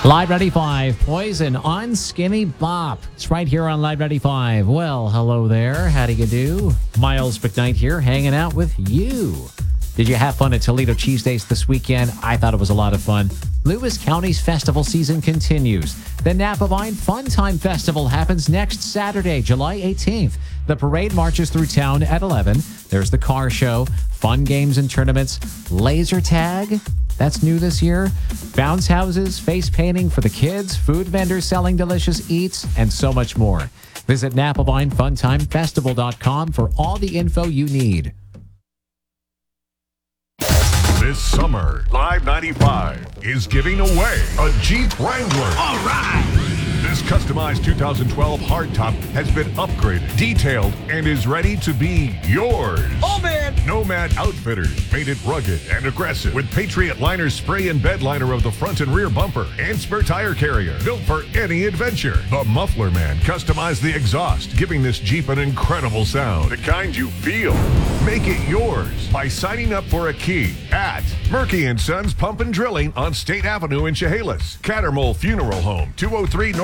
Live 95, Poison on Skinny Bop. It's right here on Live 95. Well, hello there. How do you do? Miles McKnight here, hanging out with you. Did you have fun at Toledo Cheese Days this weekend? I thought it was a lot of fun. Lewis County's festival season continues. The Napa Vine Fun Time Festival happens next Saturday, July 18th. The parade marches through town at 11. There's the car show, fun games and tournaments, laser tag. That's new this year. Bounce houses, face painting for the kids, food vendors selling delicious eats, and so much more. Visit NapaVineFunTimeFestival.com for all the info you need. This summer, Live 95 is giving away a Jeep Wrangler. All right! This customized 2012 hardtop has been upgraded, detailed, and is ready to be yours. Oh, man! Nomad Outfitters made it rugged and aggressive with Patriot Liner spray and bed liner of the front and rear bumper and spare tire carrier, built for any adventure. The Muffler Man customized the exhaust, giving this Jeep an incredible sound, the kind you feel. Make it yours by signing up for a key at Murky & Sons Pump and Drilling on State Avenue in Chehalis. Cattermole Funeral Home, 203 North